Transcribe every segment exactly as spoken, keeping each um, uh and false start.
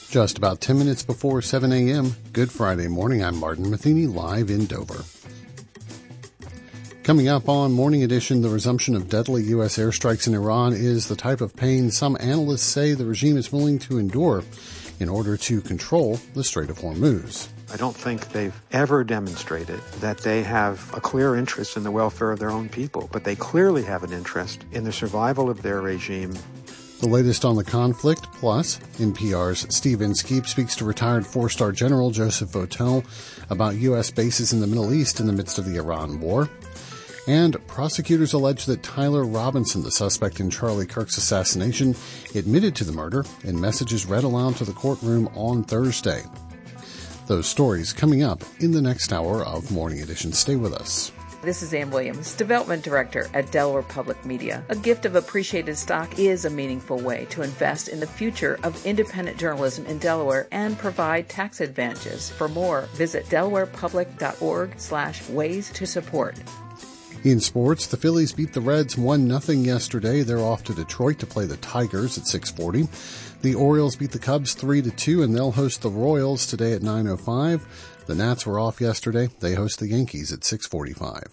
Just about ten minutes before seven a.m., Good Friday morning, I'm Martin Matheny, live in Dover. Coming up on Morning Edition, the resumption of deadly U S airstrikes in Iran is the type of pain some analysts say the regime is willing to endure in order to control the Strait of Hormuz. I don't think they've ever demonstrated that they have a clear interest in the welfare of their own people, but they clearly have an interest in the survival of their regime. The latest on the conflict, plus N P R's Steve Inskeep speaks to retired four-star General Joseph Votel about U S bases in the Middle East in the midst of the Iran war. And prosecutors allege that Tyler Robinson, the suspect in Charlie Kirk's assassination, admitted to the murder in messages read aloud to the courtroom on Thursday. Those stories coming up in the next hour of Morning Edition. Stay with us. This is Ann Williams, Development Director at Delaware Public Media. A gift of appreciated stock is a meaningful way to invest in the future of independent journalism in Delaware and provide tax advantages. For more, visit delawarepublic.org slash ways to support. In sports, the Phillies beat the Reds one nothing yesterday. They're off to Detroit to play the Tigers at six forty. The Orioles beat the Cubs three to two, and they'll host the Royals today at nine oh five. The Nats were off yesterday. They host the Yankees at six forty-five.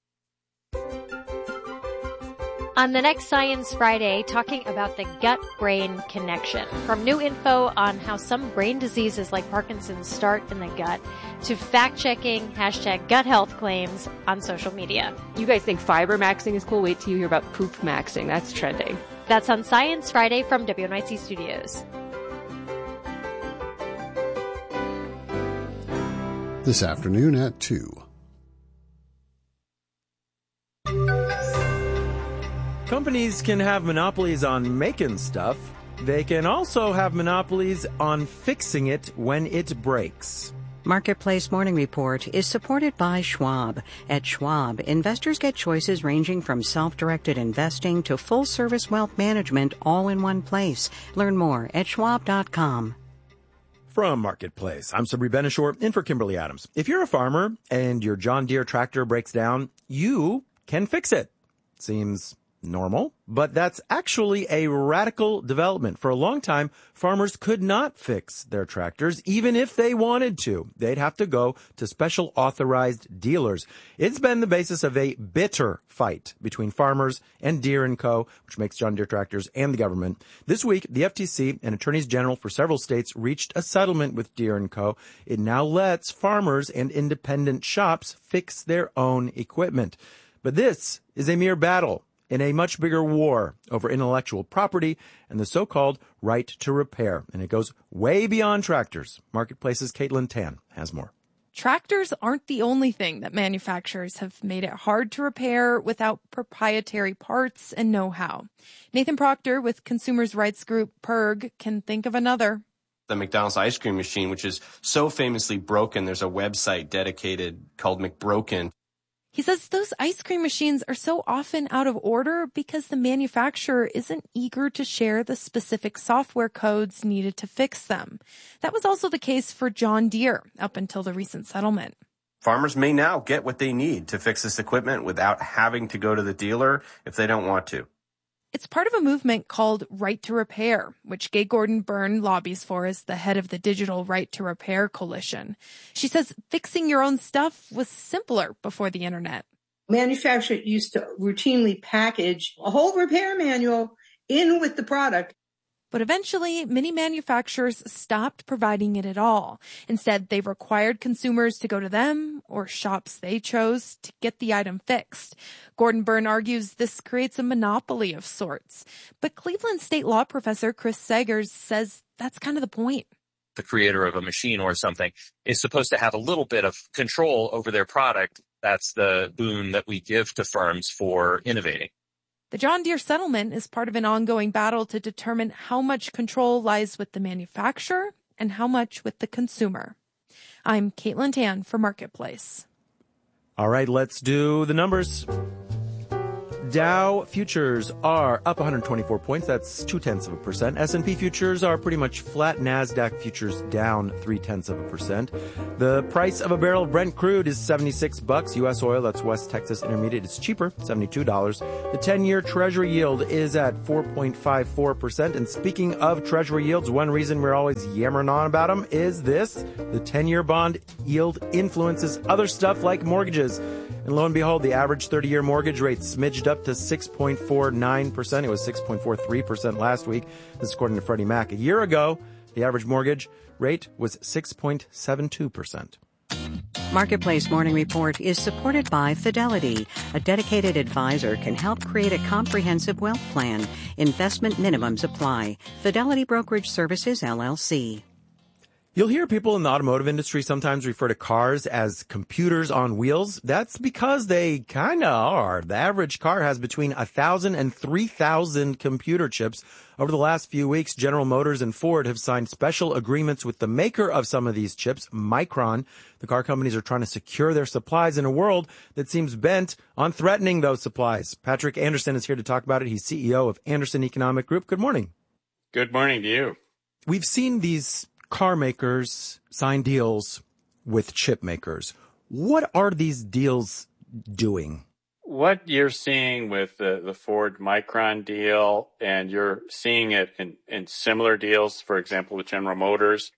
On the next Science Friday, talking about the gut-brain connection. From new info on how some brain diseases like Parkinson's start in the gut to fact-checking hashtag gut health claims on social media. You guys think fiber maxing is cool? Wait till you hear about poop maxing. That's trending. That's on Science Friday from W N Y C Studios. This afternoon at two. Companies can have monopolies on making stuff. They can also have monopolies on fixing it when it breaks. Marketplace Morning Report is supported by Schwab. At Schwab, investors get choices ranging from self-directed investing to full-service wealth management all in one place. Learn more at schwab dot com. From Marketplace, I'm Sabri Benishore, in for Kimberly Adams. If you're a farmer and your John Deere tractor breaks down, you can fix it. Seems normal, but that's actually a radical development. For a long time, farmers could not fix their tractors, even if they wanted to. They'd have to go to special authorized dealers. It's been the basis of a bitter fight between farmers and Deere and Co., which makes John Deere tractors, and the government. This week, the F T C and attorneys general for several states reached a settlement with Deere and Co. It now lets farmers and independent shops fix their own equipment. But this is a mere battle in a much bigger war over intellectual property and the so-called right to repair. And it goes way beyond tractors. Marketplace's Caitlin Tan has more. Tractors aren't the only thing that manufacturers have made it hard to repair without proprietary parts and know-how. Nathan Proctor with consumers rights group P E R G can think of another. The McDonald's ice cream machine, which is so famously broken, there's a website dedicated called McBroken. He says those ice cream machines are so often out of order because the manufacturer isn't eager to share the specific software codes needed to fix them. That was also the case for John Deere up until the recent settlement. Farmers may now get what they need to fix this equipment without having to go to the dealer if they don't want to. It's part of a movement called Right to Repair, which Gay Gordon Byrne lobbies for as the head of the Digital Right to Repair Coalition. She says fixing your own stuff was simpler before the internet. Manufacturers used to routinely package a whole repair manual in with the product. But eventually, many manufacturers stopped providing it at all. Instead, they required consumers to go to them or shops they chose to get the item fixed. Gordon Byrne argues this creates a monopoly of sorts. But Cleveland State law professor Chris Sagers says that's kind of the point. The creator of a machine or something is supposed to have a little bit of control over their product. That's the boon that we give to firms for innovating. The John Deere settlement is part of an ongoing battle to determine how much control lies with the manufacturer and how much with the consumer. I'm Caitlin Tan for Marketplace. All right, let's do the numbers. Dow futures are up one hundred twenty-four points. That's two-tenths of a percent. S and P futures are pretty much flat. NASDAQ futures down three-tenths of a percent. The price of a barrel of Brent crude is seventy-six bucks. U S oil, that's West Texas Intermediate, it's cheaper, seventy-two dollars. The ten-year Treasury yield is at four point five four percent. And speaking of Treasury yields, one reason we're always yammering on about them is this. The ten-year bond yield influences other stuff like mortgages. And lo and behold, the average thirty-year mortgage rate smidged up to six point four nine percent. It was six point four three percent last week. This is according to Freddie Mac. A year ago, the average mortgage rate was six point seven two percent. Marketplace Morning Report is supported by Fidelity. A dedicated advisor can help create a comprehensive wealth plan. Investment minimums apply. Fidelity Brokerage Services, L L C. You'll hear people in the automotive industry sometimes refer to cars as computers on wheels. That's because they kind of are. The average car has between one thousand and three thousand computer chips. Over the last few weeks, General Motors and Ford have signed special agreements with the maker of some of these chips, Micron. The car companies are trying to secure their supplies in a world that seems bent on threatening those supplies. Patrick Anderson is here to talk about it. He's C E O of Anderson Economic Group. Good morning. Good morning to you. We've seen these car makers sign deals with chip makers. What are these deals doing? What you're seeing with the, the Ford Micron deal, and you're seeing it in, in similar deals, for example, with General Motors,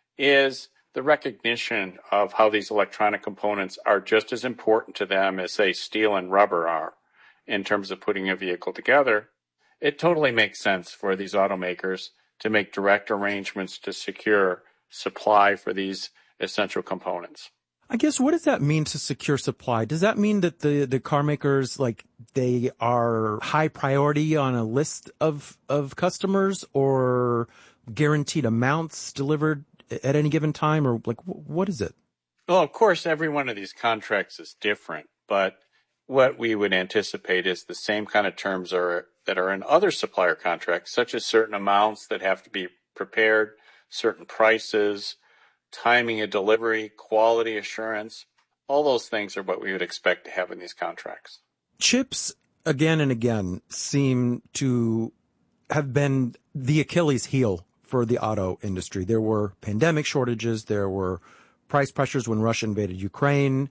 is the recognition of how these electronic components are just as important to them as, say, steel and rubber are in terms of putting a vehicle together. It totally makes sense for these automakers to make direct arrangements to secure supply for these essential components. I guess, what does that mean to secure supply? Does that mean that the, the car makers, like, they are high priority on a list of, of customers, or guaranteed amounts delivered at any given time, or like, what is it? Well, of course, every one of these contracts is different, but what we would anticipate is the same kind of terms are that are in other supplier contracts, such as certain amounts that have to be prepared, certain prices, timing of delivery, quality assurance. All those things are what we would expect to have in these contracts. Chips, again and again, seem to have been the Achilles heel for the auto industry. There were pandemic shortages. There were price pressures when Russia invaded Ukraine.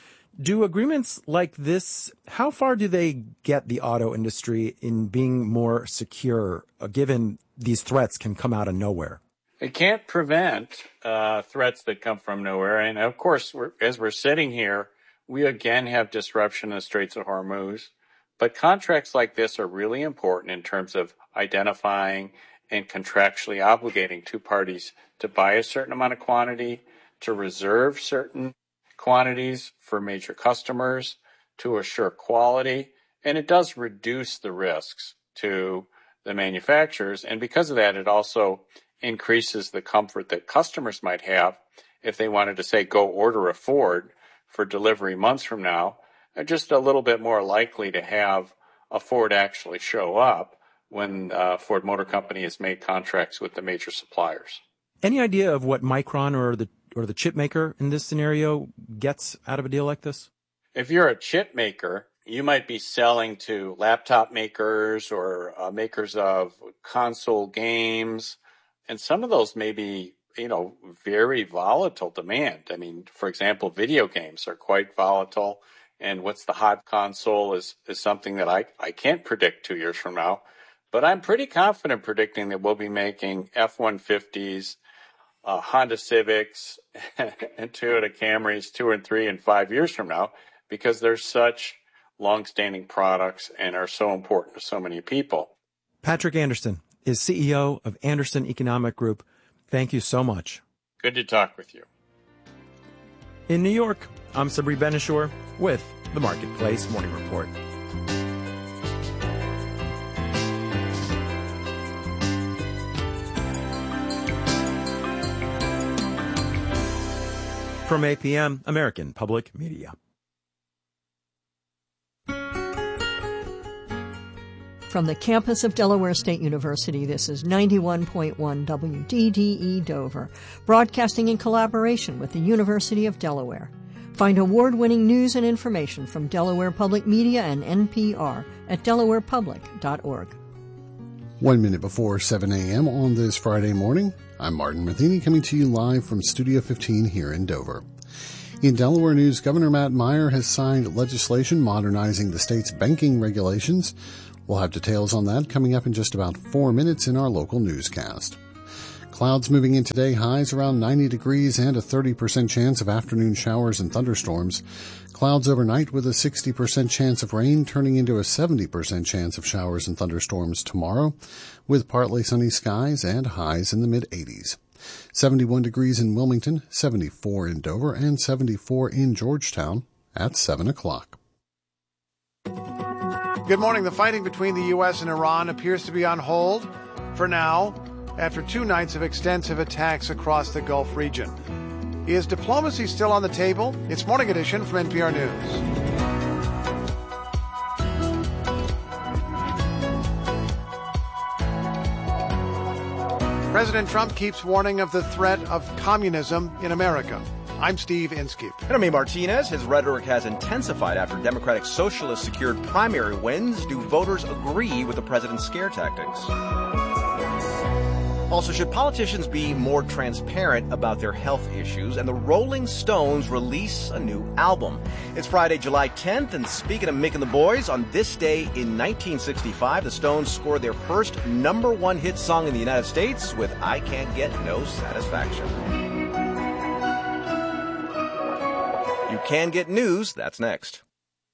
Do agreements like this, how far do they get the auto industry in being more secure, uh, given these threats can come out of nowhere? It can't prevent uh, threats that come from nowhere. And of course, we're, as we're sitting here, we again have disruption in the Straits of Hormuz. But contracts like this are really important in terms of identifying and contractually obligating two parties to buy a certain amount of quantity, to reserve certain quantities for major customers, to assure quality, and it does reduce the risks to the manufacturers. And because of that, it also increases the comfort that customers might have if they wanted to, say, go order a Ford for delivery months from now. They're just a little bit more likely to have a Ford actually show up when uh, Ford Motor Company has made contracts with the major suppliers. Any idea of what Micron or the or the chip maker in this scenario gets out of a deal like this? If you're a chip maker, you might be selling to laptop makers or uh, makers of console games, and some of those may be, you know, very volatile demand. I mean, for example, video games are quite volatile, and what's the hot console is, is something that I, I can't predict two years from now. But I'm pretty confident predicting that we'll be making F one fifties, uh, Honda Civics, and Toyota Camrys two and three and five years from now, because they're such long-standing products and are so important to so many people. Patrick Anderson is C E O of Anderson Economic Group. Thank you so much. Good to talk with you. In New York, I'm Sabri Benishore with the Marketplace Morning Report. From A P M, American Public Media. From the campus of Delaware State University, this is ninety-one point one W D D E Dover, broadcasting in collaboration with the University of Delaware. Find award-winning news and information from Delaware Public Media and N P R at delaware public dot org. One minute before seven a.m. on this Friday morning, I'm Martin Matheny coming to you live from Studio fifteen here in Dover. In Delaware news, Governor Matt Meyer has signed legislation modernizing the state's banking regulations. We'll have details on that coming up in just about four minutes in our local newscast. Clouds moving in today, highs around ninety degrees and a thirty percent chance of afternoon showers and thunderstorms. Clouds overnight with a sixty percent chance of rain turning into a seventy percent chance of showers and thunderstorms tomorrow, with partly sunny skies and highs in the mid-eighties. seventy-one degrees in Wilmington, seventy-four in Dover, and seventy-four in Georgetown at seven o'clock. Good morning. The fighting between the U S and Iran appears to be on hold for now, after two nights of extensive attacks across the Gulf region. Is diplomacy still on the table? It's Morning Edition from N P R News. President Trump keeps warning of the threat of communism in America. I'm Steve Inskeep. And I'm Amy Martinez. His rhetoric has intensified after Democratic Socialists secured primary wins. Do voters agree with the president's scare tactics? Also, should politicians be more transparent about their health issues? And the Rolling Stones release a new album. It's Friday, July tenth, and speaking of Mick and the Boys, on this day in nineteen sixty-five, the Stones scored their first number one hit song in the United States with I Can't Get No Satisfaction. You can get news. That's next.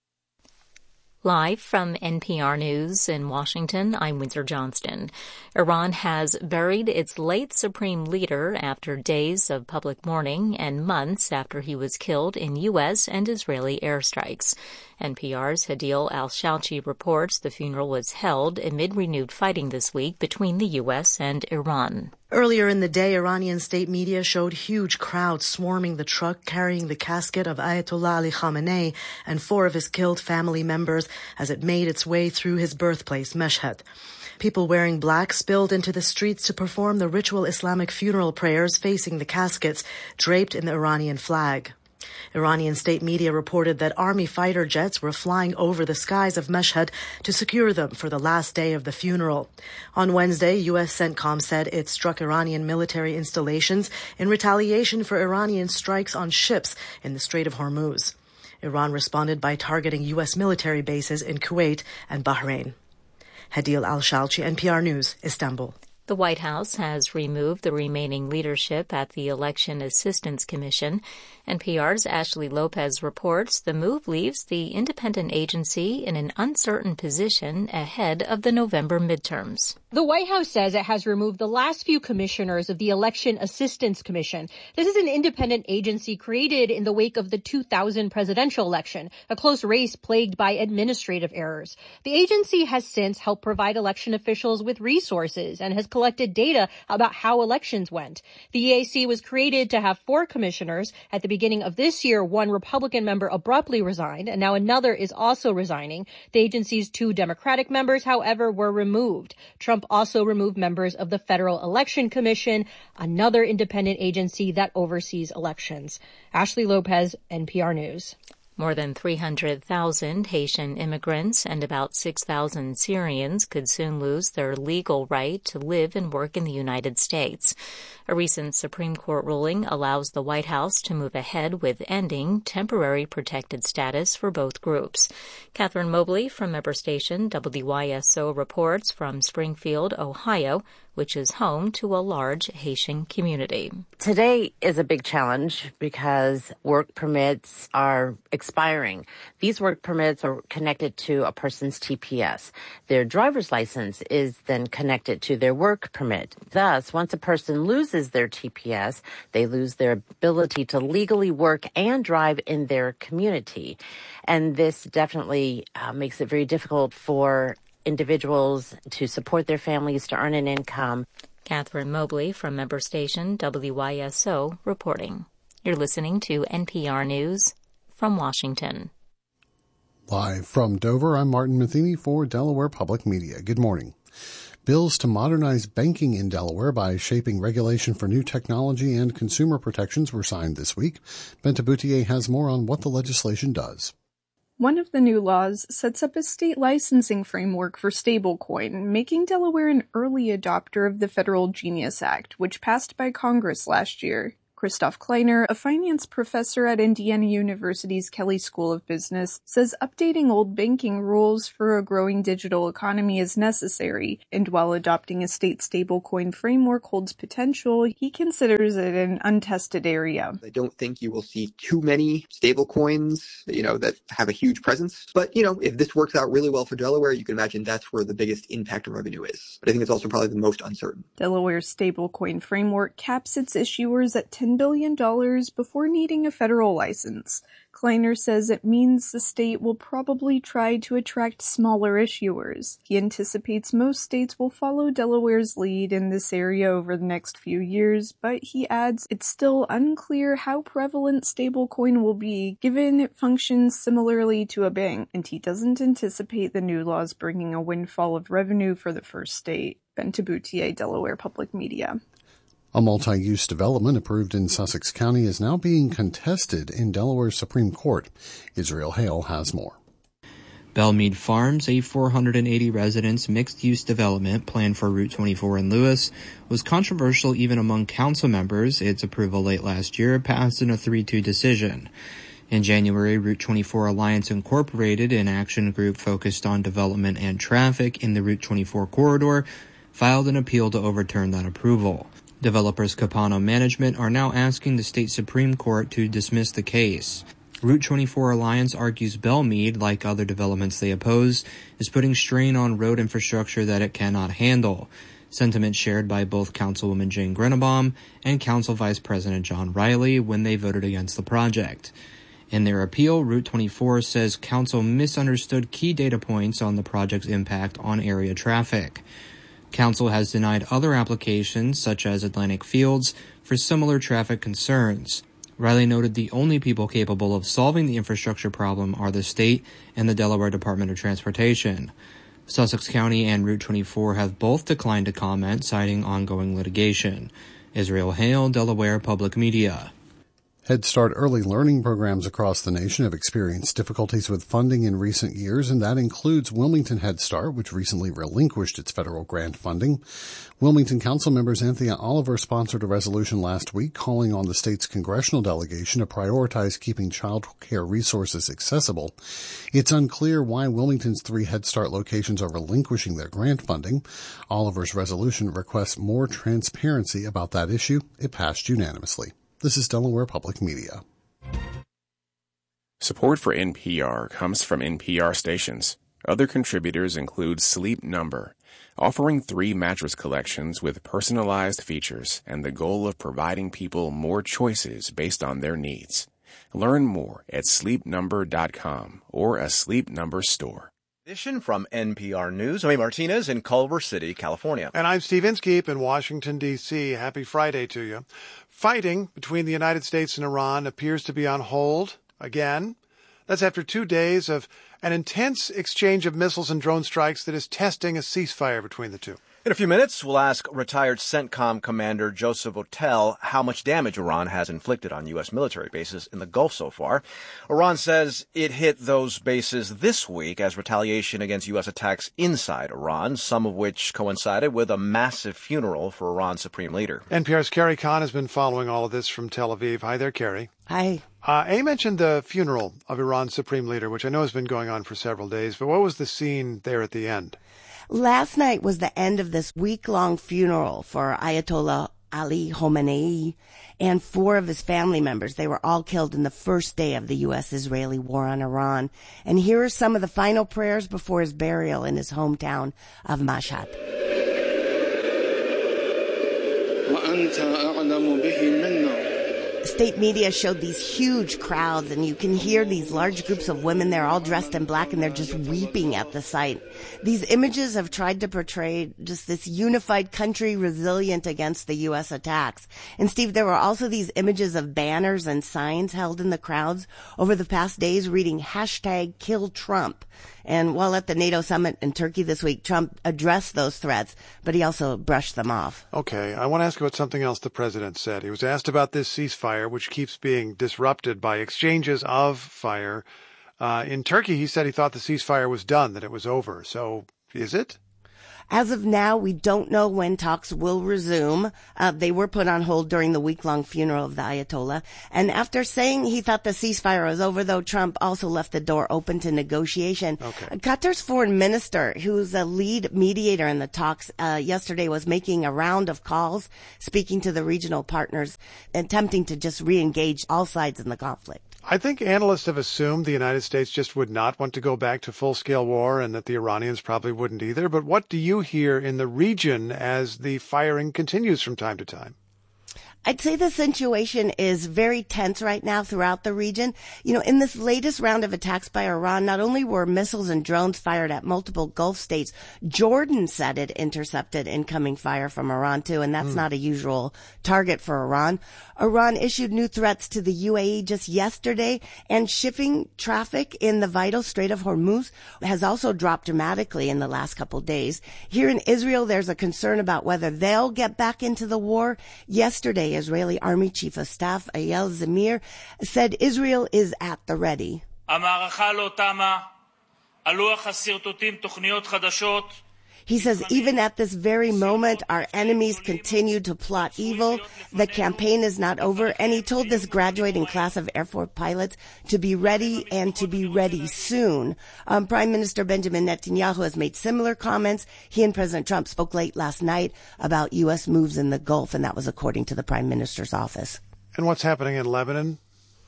Live from N P R News in Washington, I'm Windsor Johnston. Iran has buried its late supreme leader after days of public mourning and months after he was killed in U S and Israeli airstrikes. N P R's Hadil Al-Shalchi reports the funeral was held amid renewed fighting this week between the U S and Iran. Earlier in the day, Iranian state media showed huge crowds swarming the truck carrying the casket of Ayatollah Ali Khamenei and four of his killed family members as it made its way through his birthplace, Mashhad. People wearing black spilled into the streets to perform the ritual Islamic funeral prayers facing the caskets, draped in the Iranian flag. Iranian state media reported that army fighter jets were flying over the skies of Mashhad to secure them for the last day of the funeral. On Wednesday, U S CENTCOM said it struck Iranian military installations in retaliation for Iranian strikes on ships in the Strait of Hormuz. Iran responded by targeting U S military bases in Kuwait and Bahrain. Hadil Al-Shalchi, N P R News, Istanbul. The White House has removed the remaining leadership at the Election Assistance Commission. N P R's Ashley Lopez reports the move leaves the independent agency in an uncertain position ahead of the November midterms. The White House says it has removed the last few commissioners of the Election Assistance Commission. This is an independent agency created in the wake of the two thousand presidential election, a close race plagued by administrative errors. The agency has since helped provide election officials with resources and has collected data about how elections went. The E A C was created to have four commissioners. At the beginning of this year, one Republican member abruptly resigned, and now another is also resigning. The agency's two Democratic members, however, were removed. Trump also removed members of the Federal Election Commission, another independent agency that oversees elections. Ashley Lopez, N P R News. More than three hundred thousand Haitian immigrants and about six thousand Syrians could soon lose their legal right to live and work in the United States. A recent Supreme Court ruling allows the White House to move ahead with ending temporary protected status for both groups. Catherine Mobley from member station W Y S O reports from Springfield, Ohio, which is home to a large Haitian community. Today is a big challenge because work permits are expiring. These work permits are connected to a person's T P S. Their driver's license is then connected to their work permit. Thus, once a person loses their T P S, they lose their ability to legally work and drive in their community. And this definitely uh, makes it very difficult for individuals to support their families, to earn an income. Catherine Mobley from member station W Y S O reporting. You're listening to N P R News from Washington. Live from Dover, I'm Martin Matheny for Delaware Public Media. Good morning. Bills to modernize banking in Delaware by shaping regulation for new technology and consumer protections were signed this week. Bente Boutier has more on what the legislation does. One of the new laws sets up a state licensing framework for stablecoin, making Delaware an early adopter of the Federal Genius Act, which passed by Congress last year. Christoph Kleiner, a finance professor at Indiana University's Kelley School of Business, says updating old banking rules for a growing digital economy is necessary, and while adopting a state stablecoin framework holds potential, he considers it an untested area. I don't think you will see too many stablecoins, you know, that have a huge presence. But, you know, if this works out really well for Delaware, you can imagine that's where the biggest impact of revenue is. But I think it's also probably the most uncertain. Delaware's stablecoin framework caps its issuers at ten billion dollars before needing a federal license. Kleiner says it means the state will probably try to attract smaller issuers. He anticipates most states will follow Delaware's lead in this area over the next few years, but he adds it's still unclear how prevalent stablecoin will be, given it functions similarly to a bank, and he doesn't anticipate the new laws bringing a windfall of revenue for the first state. Bente Boutier, Delaware Public Media. A multi-use development approved in Sussex County is now being contested in Delaware's Supreme Court. Israel Hale has more. Belmead Farms, a four hundred eighty residence mixed-use development planned for Route twenty-four in Lewis, was controversial even among council members. Its approval late last year passed in a three two decision. In January, Route twenty-four Alliance Incorporated, an action group focused on development and traffic in the Route twenty-four corridor, filed an appeal to overturn that approval. Developers Capano Management are now asking the state Supreme Court to dismiss the case. Route twenty-four Alliance argues Belmead, like other developments they oppose, is putting strain on road infrastructure that it cannot handle, sentiment shared by both Councilwoman Jane Grennebaum and Council Vice President John Riley when they voted against the project. In their appeal, Route twenty-four says Council misunderstood key data points on the project's impact on area traffic. Council has denied other applications, such as Atlantic Fields, for similar traffic concerns. Riley noted the only people capable of solving the infrastructure problem are the state and the Delaware Department of Transportation. Sussex County and Route twenty-four have both declined to comment, citing ongoing litigation. Israel Hale, Delaware Public Media. Head Start early learning programs across the nation have experienced difficulties with funding in recent years, and that includes Wilmington Head Start, which recently relinquished its federal grant funding. Wilmington Council members Anthea Oliver sponsored a resolution last week calling on the state's congressional delegation to prioritize keeping child care resources accessible. It's unclear why Wilmington's three Head Start locations are relinquishing their grant funding. Oliver's resolution requests more transparency about that issue. It passed unanimously. This is Delaware Public Media. Support for N P R comes from N P R stations. Other contributors include Sleep Number, offering three mattress collections with personalized features and the goal of providing people more choices based on their needs. Learn more at sleep number dot com or a Sleep Number store. Edition from N P R News. I'm Martinez in Culver City, California. And I'm Steve Inskeep in Washington, D C Happy Friday to you. Fighting between the United States and Iran appears to be on hold again. That's after two days of an intense exchange of missiles and drone strikes that is testing a ceasefire between the two. In a few minutes, we'll ask retired CENTCOM Commander Joseph Votel how much damage Iran has inflicted on U S military bases in the Gulf so far. Iran says it hit those bases this week as retaliation against U S attacks inside Iran, some of which coincided with a massive funeral for Iran's supreme leader. N P R's Carrie Kahn has been following all of this from Tel Aviv. Hi there, Carrie. Hi. Uh, A mentioned the funeral of Iran's supreme leader, which I know has been going on for several days, but what was the scene there at the end? Last night was the end of this week-long funeral for Ayatollah Ali Khamenei and four of his family members. They were all killed in the first day of the U S-Israeli war on Iran. And here are some of the final prayers before his burial in his hometown of Mashhad. state media showed these huge crowds, and you can hear these large groups of women there all dressed in black, and they're just weeping at the sight. These images have tried to portray just this unified country resilient against the U S attacks. And Steve, there were also these images of banners and signs held in the crowds over the past days reading hashtag kill Trump. And while at the NATO summit in Turkey this week, Trump addressed those threats, but he also brushed them off. Okay, I want to ask about something else the president said. He was asked about this ceasefire, which keeps being disrupted by exchanges of fire. Uh, in Turkey, he said he thought the ceasefire was done, that it was over. So is it? As of now, we don't know when talks will resume. Uh, they were put on hold during the week-long funeral of the Ayatollah. And after saying he thought the ceasefire was over, though, Trump also left the door open to negotiation. Okay. Qatar's foreign minister, who's a lead mediator in the talks, uh, yesterday was making a round of calls, speaking to the regional partners, attempting to just re-engage all sides in the conflict. I think analysts have assumed the United States just would not want to go back to full-scale war and that the Iranians probably wouldn't either. But what do you hear in the region as the firing continues from time to time? I'd say the situation is very tense right now throughout the region. You know, in this latest round of attacks by Iran, not only were missiles and drones fired at multiple Gulf states, Jordan said it intercepted incoming fire from Iran too, and that's mm. not a usual target for Iran. Iran issued new threats to the U A E just yesterday, and shipping traffic in the vital Strait of Hormuz has also dropped dramatically in the last couple days. Here in Israel, there's a concern about whether they'll get back into the war. Yesterday, Israeli Army Chief of Staff Eyal Zamir said Israel is at the ready. He says even at this very moment, our enemies continue to plot evil. The campaign is not over. And he told this graduating class of Air Force pilots to be ready and to be ready soon. Um, Prime Minister Benjamin Netanyahu has made similar comments. He and President Trump spoke late last night about U S moves in the Gulf, and that was according to the Prime Minister's office. And what's happening in Lebanon?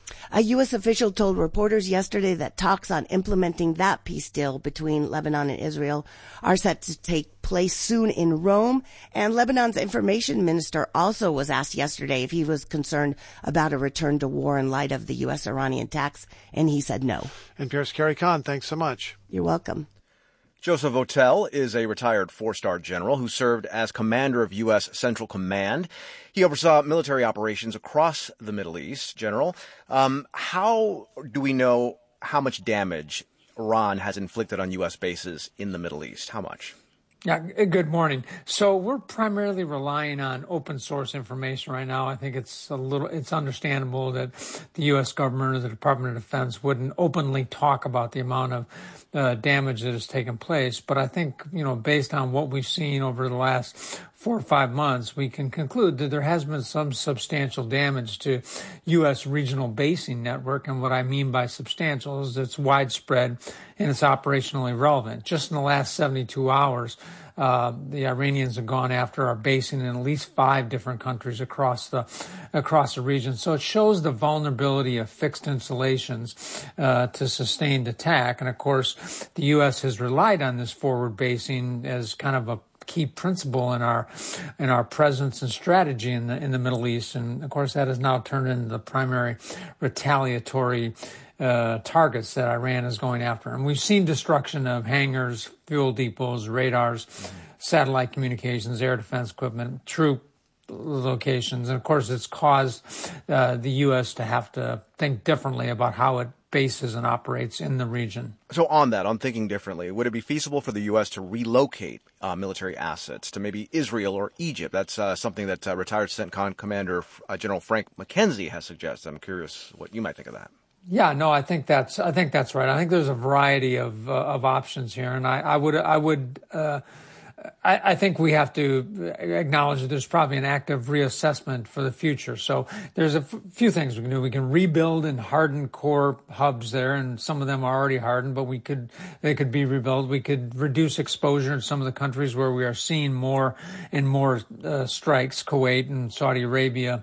A U S official told reporters yesterday that talks on implementing that peace deal between Lebanon and Israel are set to take place soon in Rome. And Lebanon's information minister also was asked yesterday if he was concerned about a return to war in light of the U S-Iranian attacks, and he said no. N P R's Carrie Kahn, thanks so much. You're welcome. Joseph Votel is a retired four-star general who served as commander of U S. Central Command. He oversaw military operations across the Middle East. General, um, how do we know how much damage Iran has inflicted on U S bases in the Middle East? How much? Yeah, good morning. So we're primarily relying on open source information right now. I think it's a little, it's understandable that the U S government or the Department of Defense wouldn't openly talk about the amount of uh, damage that has taken place. But I think, you know, based on what we've seen over the last four or five months, we can conclude that there has been some substantial damage to U S regional basing network. And what I mean by substantial is it's widespread and it's operationally relevant. Just in the last seventy-two hours, uh, the Iranians have gone after our basing in at least five different countries across the across the region. So it shows the vulnerability of fixed installations uh, to sustained attack. And of course, the U S has relied on this forward basing as kind of a key principle in our in our presence and strategy in the in the Middle East, and of course that has now turned into the primary retaliatory uh, targets that Iran is going after. And we've seen destruction of hangars, fuel depots, radars, mm-hmm. satellite communications, air defense equipment, troop locations, and of course it's caused uh, the U S to have to think differently about how it bases and operates in the region. So on that, on thinking differently, would it be feasible for the U S to relocate uh, military assets to maybe Israel or Egypt? That's uh, something that uh, retired CENTCOM Commander uh, General Frank McKenzie has suggested. I'm curious what you might think of that. Yeah, no, I think that's I think that's right. I think there's a variety of uh, of options here, and I, I would I would. Uh, I, I think we have to acknowledge that there's probably an active reassessment for the future. So there's a f- few things we can do. We can rebuild and harden core hubs there, and some of them are already hardened, but we could they could be rebuilt. We could reduce exposure in some of the countries where we are seeing more and more uh, strikes, Kuwait and Saudi Arabia.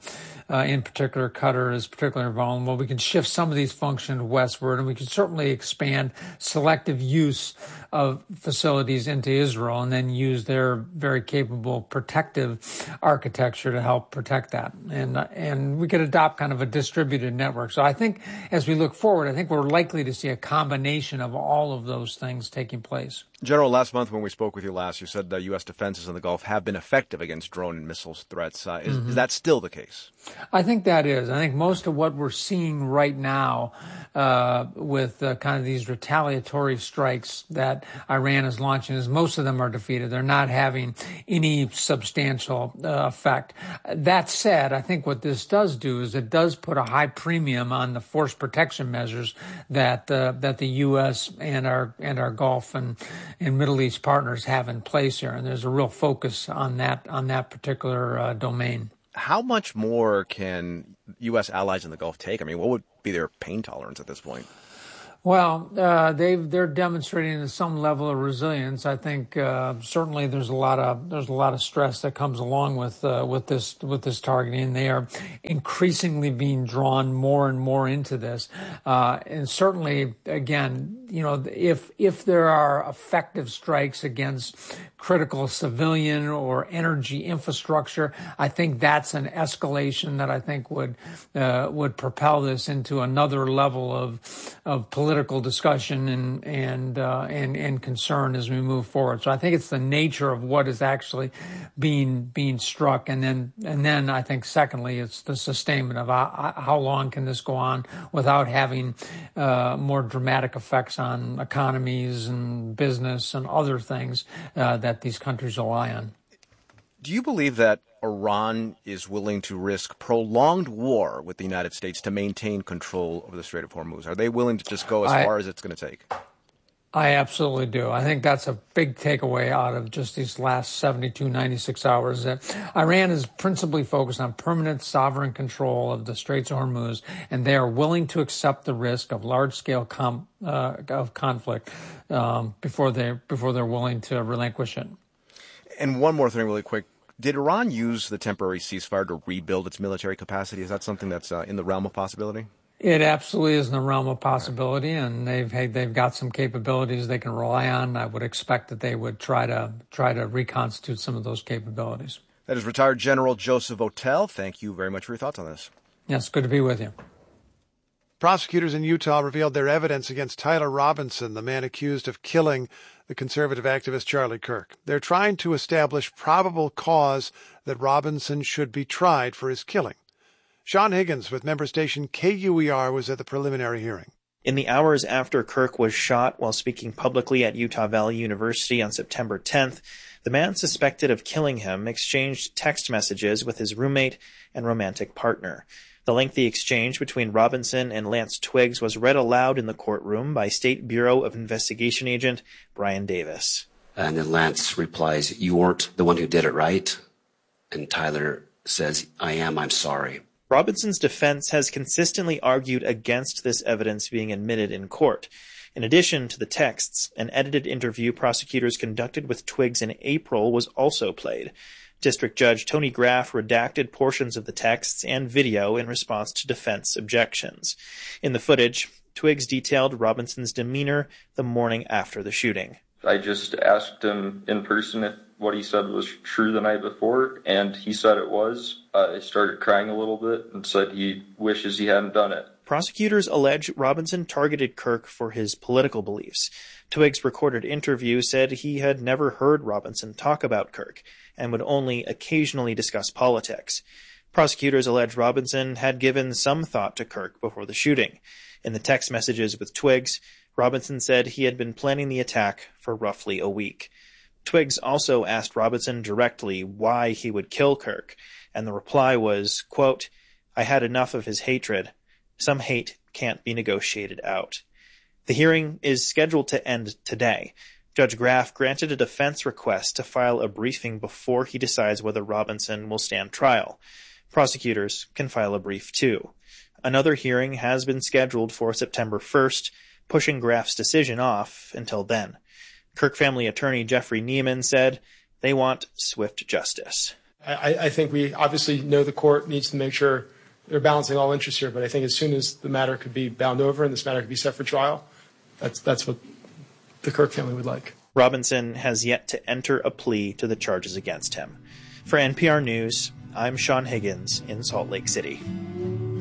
uh, in particular Qatar is particularly vulnerable. We can shift some of these functions westward, and we can certainly expand selective use of facilities into Israel and then use their very capable protective architecture to help protect that. And, and we could adopt kind of a distributed network. So I think as we look forward, I think we're likely to see a combination of all of those things taking place. General, last month when we spoke with you last, you said that U S defenses in the Gulf have been effective against drone and missiles threats. Uh, is, mm-hmm. is that still the case? I think that is. I think most of what we're seeing right now uh, with uh, kind of these retaliatory strikes that Iran is launching is most of them are defeated. They're not having any substantial uh, effect. That said, I think what this does do is it does put a high premium on the force protection measures that uh, that the U S and our and our Gulf and and Middle East partners have in place here, and there's a real focus on that on that particular uh, domain. How much more can U S allies in the Gulf take? I mean, what would be their pain tolerance at this point? Well, uh, they've, they're demonstrating some level of resilience. I think uh, certainly there's a lot of there's a lot of stress that comes along with uh, with this with this targeting. They are increasingly being drawn more and more into this, uh, and certainly, again, you know, if if there are effective strikes against critical civilian or energy infrastructure, I think that's an escalation that I think would uh, would propel this into another level of of political discussion and and uh, and and concern as we move forward. So I think it's the nature of what is actually being being struck, and then and then I think secondly it's the sustainment of how, how long can this go on without having uh, more dramatic effects on economies and business and other things uh, that these countries rely on. Do you believe that Iran is willing to risk prolonged war with the United States to maintain control over the Strait of Hormuz? Are they willing to just go as I, far as it's going to take? I absolutely do. I think that's a big takeaway out of just these last seventy-two, ninety-six hours. That Iran is principally focused on permanent sovereign control of the Straits of Hormuz, and they are willing to accept the risk of large-scale com, uh, of conflict um, before they before they're willing to relinquish it. And one more thing really quick. Did Iran use the temporary ceasefire to rebuild its military capacity? Is that something that's uh, in the realm of possibility? It absolutely is in the realm of possibility, and they've hey, they've got some capabilities they can rely on. I would expect that they would try to try to reconstitute some of those capabilities. That is retired General Joseph Votel. Thank you very much for your thoughts on this. Yes, good to be with you. Prosecutors in Utah revealed their evidence against Tyler Robinson, the man accused of killing the conservative activist Charlie Kirk. They're trying to establish probable cause that Robinson should be tried for his killing. Sean Higgins with member station K U E R was at the preliminary hearing. In the hours after Kirk was shot while speaking publicly at Utah Valley University on September tenth, the man suspected of killing him exchanged text messages with his roommate and romantic partner. The lengthy exchange between Robinson and Lance Twiggs was read aloud in the courtroom by State Bureau of Investigation agent Brian Davis. And then Lance replies, "You weren't the one who did it, right?" And Tyler says, "I am, I'm sorry." Robinson's defense has consistently argued against this evidence being admitted in court. In addition to the texts, an edited interview prosecutors conducted with Twiggs in April was also played. District Judge Tony Graff redacted portions of the texts and video in response to defense objections. In the footage, Twiggs detailed Robinson's demeanor the morning after the shooting. I just asked him in person if what he said was true the night before, and he said it was. Uh, I started crying a little bit and said he wishes he hadn't done it. Prosecutors allege Robinson targeted Kirk for his political beliefs. Twiggs' recorded interview said he had never heard Robinson talk about Kirk and would only occasionally discuss politics. Prosecutors allege Robinson had given some thought to Kirk before the shooting. In the text messages with Twiggs, Robinson said he had been planning the attack for roughly a week. Twiggs also asked Robinson directly why he would kill Kirk, and the reply was, quote, "I had enough of his hatred. Some hate can't be negotiated out." The hearing is scheduled to end today. Judge Graff granted a defense request to file a briefing before he decides whether Robinson will stand trial. Prosecutors can file a brief too. Another hearing has been scheduled for September first, pushing Graff's decision off until then. Kirk family attorney Jeffrey Neiman said they want swift justice. I, I think we obviously know the court needs to make sure they're balancing all interests here. But I think as soon as the matter could be bound over and this matter could be set for trial, that's that's what the Kirk family would like. Robinson has yet to enter a plea to the charges against him. For N P R News, I'm Sean Higgins in Salt Lake City.